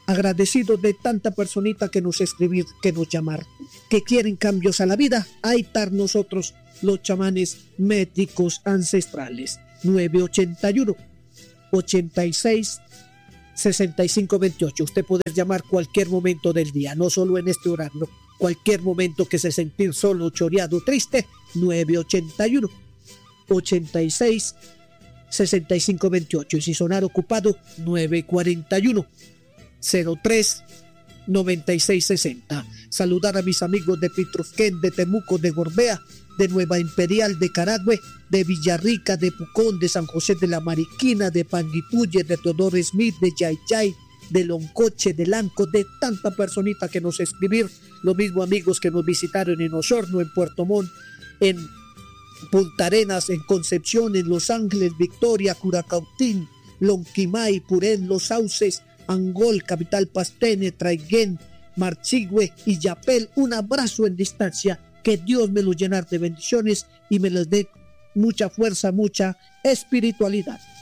agradecidos de tanta personita que nos escribir, que nos llamar, que quieren cambios a la vida. Ahí estar nosotros, los chamanes médicos ancestrales. 981 86 6528. Usted puede llamar cualquier momento del día, no solo en este horario, cualquier momento que se sentir solo, choreado, triste. 981 86 6528. Y si sonar ocupado, 941 03 9660. Saludar a mis amigos de Pitrufquén, de Temuco, de Gorbea, de Nueva Imperial, de Caragüe, de Villarrica, de Pucón, de San José de la Mariquina, de Panguipulli, de Teodoro Smith, de Yayay, de Loncoche, de Lanco, de tanta personita que nos escribir. Lo mismo amigos que nos visitaron en Osorno, en Puerto Montt, en Punta Arenas, en Concepción, en Los Ángeles, Victoria, Curacautín, Lonquimay, Purén, Los Sauces, Angol, Capital Pastene, Traiguén, Marchigüe y Yapel. Un abrazo en distancia. Que Dios me lo llenar de bendiciones y me les dé mucha fuerza, mucha espiritualidad.